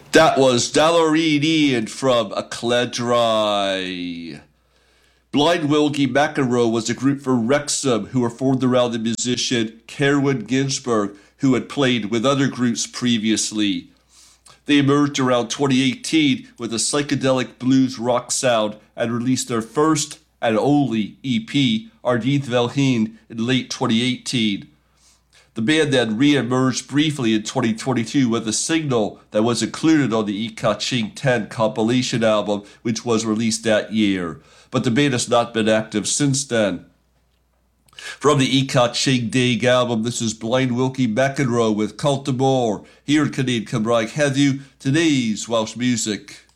That was Dallarine from Acledri. Blind Wilkie McEnroe was a group from Wrexham who were formed around the musician Kerwin Ginsberg, who had played with other groups previously. They emerged around 2018 with a psychedelic blues rock sound and released their first and only EP, Ardith Velheen, in late 2018. The band then re-emerged briefly in 2022 with a single that was included on the Ika Ching 10 compilation album, which was released that year. But the band has not been active since then. From the Ika Ching Dig album, this is Blind Wilkie McEnroe with Cultimore, here in Canadian Cymraeg Heddiw, today's Welsh music.